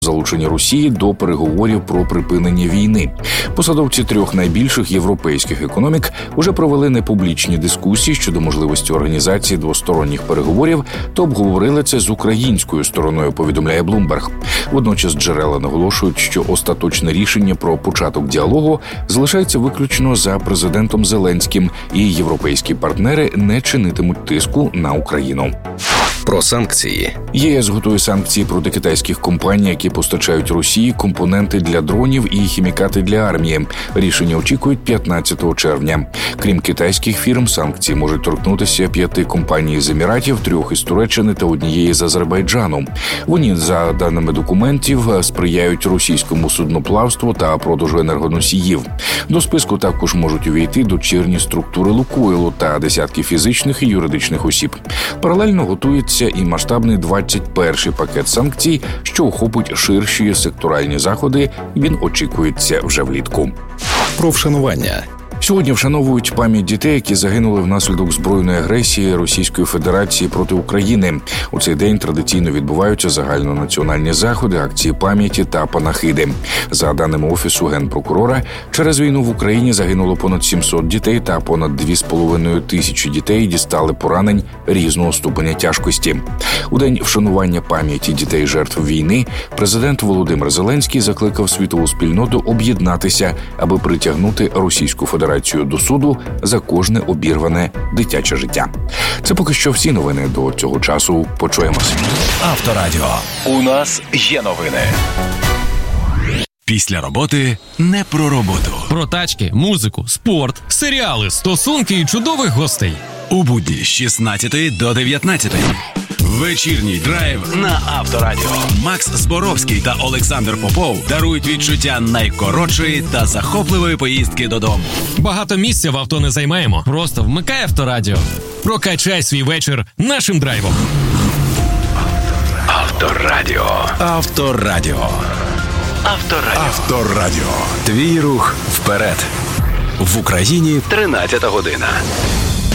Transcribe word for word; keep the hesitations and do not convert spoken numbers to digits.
залучення Росії до переговорів про припинення війни. Посадовці трьох найбільших європейських економік уже провели непублічні дискусії щодо можливості організації двосторонніх переговорів та обговорили це з українською стороною, повідомляє Bloomberg. Водночас джерела наголошують, що остаточне рішення про початок діалогу залишається виключно за президентом Зеленським, і європейські партнери не чинитимуть тиску на Україну. Про санкції. ЄС готує санкції проти китайських компаній, які постачають Росії компоненти для дронів і хімікати для армії. Рішення очікують п'ятнадцятого червня. Крім китайських фірм, санкції можуть торкнутися п'яти компаній з Еміратів, трьох із Туреччини та однієї з Азербайджану. Вони, за даними документів, сприяють російському судноплавству та продажу енергоносіїв. До списку також можуть увійти дочірні структури Лукойлу та десятки фізичних і юридичних осіб. Паралельно готується і масштабний двадцять перший пакет санкцій, що охопить ширші секторальні заходи. Він очікується вже влітку. Про вшанування. Сьогодні вшановують пам'ять дітей, які загинули внаслідок збройної агресії Російської Федерації проти України. У цей день традиційно відбуваються загальнонаціональні заходи, акції пам'яті та панахиди. За даними Офісу Генпрокурора, через війну в Україні загинуло понад сімсот дітей та понад дві з половиною тисячі дітей дістали поранень різного ступеня тяжкості. У день вшанування пам'яті дітей жертв війни президент Володимир Зеленський закликав світову спільноту об'єднатися, аби притягнути Російську Федерацію до суду за кожне обірване дитяче життя. Це поки що всі новини до цього часу. Почуємося. Авторадіо. У нас є новини. Після роботи не про роботу. Про тачки, музику, спорт, серіали, стосунки і чудових гостей. У будні з шістнадцятої до дев'ятнадцятої. Вечірній драйв на Авторадіо. Макс Зборовський та Олександр Попов дарують відчуття найкоротшої та захопливої поїздки додому. Багато місця в авто не займаємо. Просто вмикай Авторадіо. Прокачай свій вечір нашим драйвом. Авторадіо. Авторадіо. Авторадіо. Авторадіо. Твій рух вперед. В Україні тринадцята година.